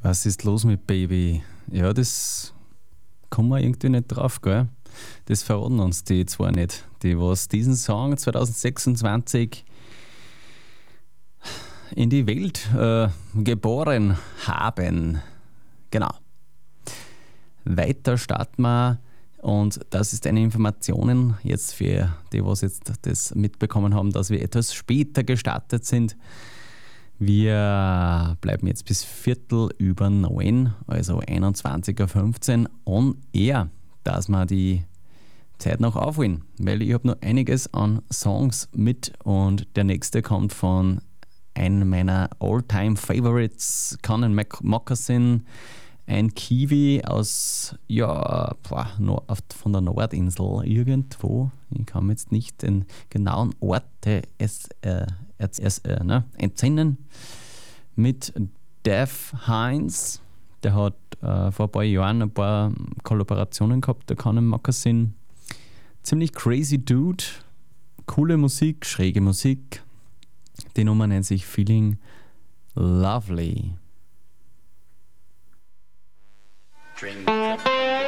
Was ist los mit Baby? Ja, das kommen wir irgendwie nicht drauf, gell? Das verraten uns die zwar nicht. Die, was diesen Song 2026 in die Welt geboren haben. Genau. Weiter starten wir. Und das ist eine Information jetzt für die, was jetzt das mitbekommen haben, dass wir etwas später gestartet sind. Wir bleiben jetzt bis 8:45, also 21:15 Uhr on air, dass wir die Zeit noch aufholen, weil ich habe noch einiges an Songs mit und der nächste kommt von einem meiner All-Time-Favorites, Conan Moccasin, ein Kiwi aus, von der Nordinsel irgendwo. Ich kann mir jetzt nicht den genauen Ort entsinnen. Mit Dev Heinz. Der hat vor ein paar Jahren ein paar Kollaborationen gehabt, der Conan Moccasin. Ziemlich crazy Dude. Coole Musik, schräge Musik. Die Nummer nennt sich Feeling Lovely. Drink.